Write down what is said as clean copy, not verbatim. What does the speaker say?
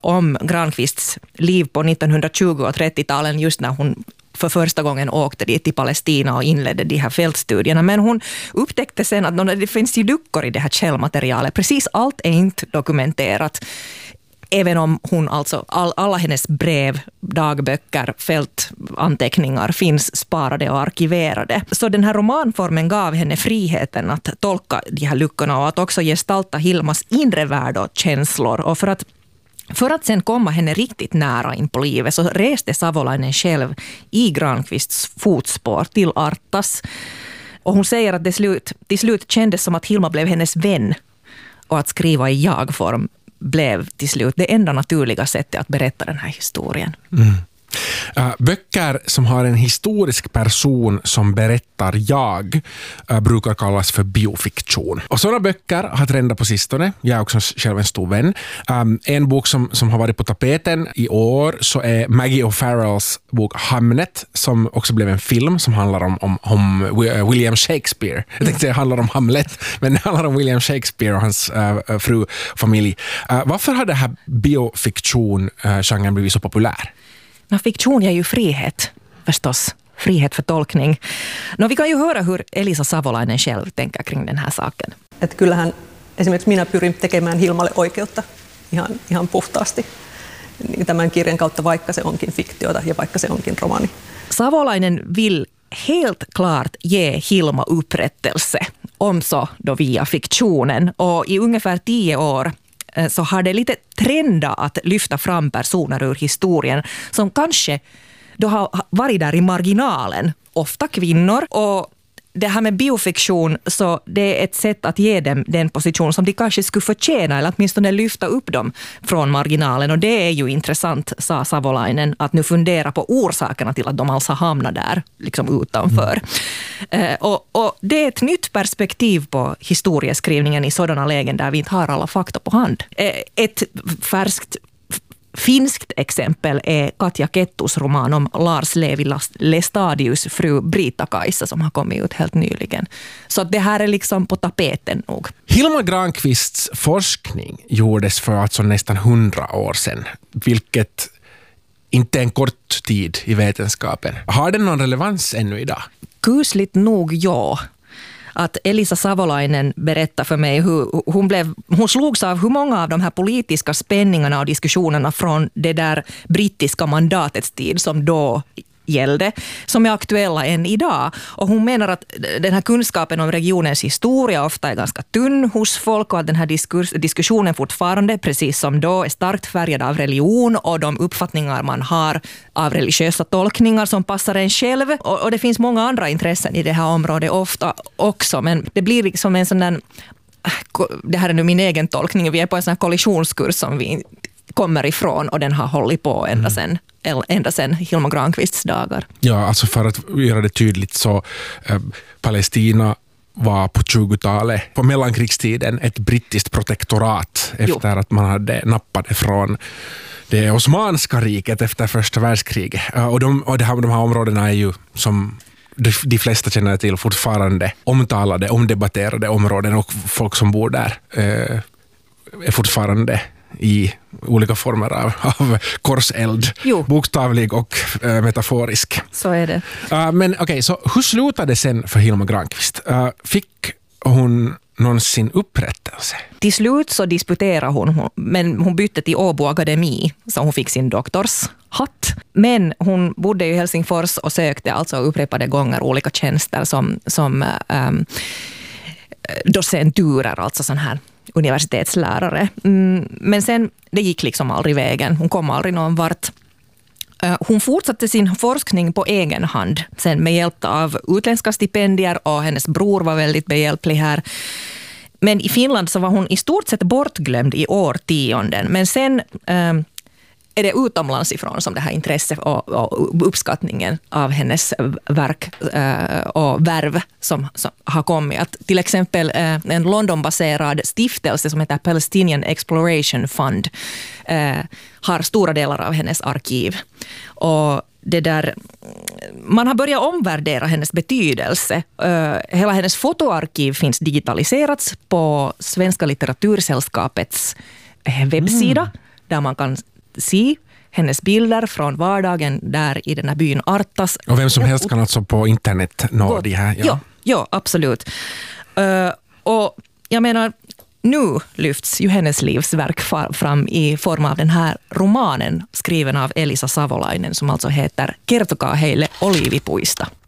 om Granqvists liv på 1920- och 30-talen just när hon för första gången åkte dit till Palestina och inledde de här fältstudierna. Men hon upptäckte sen att det finns ju luckor i det här källmaterialet. Precis allt är inte dokumenterat. Även om hon alltså, alla hennes brev, dagböcker, fältanteckningar finns sparade och arkiverade. Så den här romanformen gav henne friheten att tolka de här luckorna och att också gestalta Hilmas inre värld och känslor. Och för att sen komma henne riktigt nära in på livet så reste Savolainen själv i Granqvists fotspår till Artas. Och hon säger att det till slut kändes som att Hilma blev hennes vän och att skriva i jag-form blev till slut det enda naturliga sättet att berätta den här historien. Böcker som har en historisk person som berättar jag brukar kallas för biofiktion. Och sådana böcker har trendat på sistone. Jag är också själv en stor vän. En bok som har varit på tapeten i år så är Maggie O'Farrells bok Hamnet, som också blev en film som handlar om William Shakespeare. Jag tänkte säga handlar om Hamlet, men det handlar om William Shakespeare och hans fru och familj. Varför har det här biofiktion-genren blivit så populär? Fiktion är ju frihet, förstås. Frihet för tolkning. Vi kan ju höra hur Elisa Savolainen själv tänker kring den här saken. Että kyllähän esimerkiksi minä pyrin tekemään Hilmalle oikeutta ihan puhtaasti tämän kirjan kautta, vaikka se onkin fiktiota ja vaikka se onkin romaani. Savolainen vill helt klart ge Hilma upprättelse, om så då via fiktionen. Och i ungefär 10 år så har det lite trenda att lyfta fram personer ur historien som kanske då har varit där i marginalen, ofta kvinnor. Och det här med biofiktion, så det är ett sätt att ge dem den position som de kanske skulle förtjäna, eller åtminstone lyfta upp dem från marginalen. Och det är ju intressant, sa Savolainen, att nu fundera på orsakerna till att de alltså hamnar där liksom utanför. Och det är ett nytt perspektiv på historieskrivningen i sådana lägen där vi inte har alla fakta på hand. Ett färskt finskt exempel är Katja Kettus roman om Lars Levi Lestadius fru Brita-Kajsa som har kommit ut helt nyligen. Så det här är liksom på tapeten nog. Hilma Granqvists forskning gjordes för alltså nästan 100 år sedan, vilket inte är en kort tid i vetenskapen. Har den någon relevans ännu idag? Kusligt nog ja. Att Elisa Savolainen berättar för mig hur hon slogs av hur många av de här politiska spänningarna och diskussionerna från det där brittiska mandatets tid som då gällde, som är aktuella än idag. Och hon menar att den här kunskapen om regionens historia ofta är ganska tunn hos folk och att den här diskussionen fortfarande, precis som då, är starkt färgad av religion och de uppfattningar man har av religiösa tolkningar som passar en själv. Och det finns många andra intressen i det här området ofta också, men det blir liksom en sån där, det här är nu min egen tolkning, vi är på en sån här kollisionskurs som vi kommer ifrån och den har hållit på ända sedan Hilma Granqvists dagar. Ja, alltså för att göra det tydligt så Palestina var på 20-talet, på mellankrigstiden, ett brittiskt protektorat efter att man hade nappat från det Osmanska riket efter första världskriget. Och de här områdena är ju, som de flesta känner till, fortfarande omtalade, omdebatterade områden, och folk som bor där är fortfarande i olika former av korseld. Bokstavlig och metaforisk. Så är det. Men okej, så hur slutade det sen för Hilma Granqvist? Fick hon någonsin upprättelse? Till slut så disputerade hon, men hon bytte till Åbo Akademi, så hon fick sin doktorshatt. Men hon bodde i Helsingfors och sökte alltså upprepade gånger olika tjänster som docenturer, alltså sån här universitetslärare. Men sen, det gick liksom aldrig vägen. Hon kom aldrig någon vart. Hon fortsatte sin forskning på egen hand, sen med hjälp av utländska stipendier, och hennes bror var väldigt behjälplig här. Men i Finland så var hon i stort sett bortglömd i årtionden. Men sen är det utomlands ifrån som det här intresset och uppskattningen av hennes verk och värv som har kommit. Att till exempel en Londonbaserad stiftelse som heter Palestinian Exploration Fund har stora delar av hennes arkiv. Och man har börjat omvärdera hennes betydelse. Hela hennes fotoarkiv finns digitaliserats på Svenska litteratursällskapets webbsida. där man kan se hennes bilder från vardagen där i den här byn Artas. Och vem som helst kan alltså på internet nå de här? Ja, absolut. Och jag menar, nu lyfts ju hennes livsverk fram i form av den här romanen skriven av Elisa Savolainen som alltså heter Kertokaa heille oliivipuista.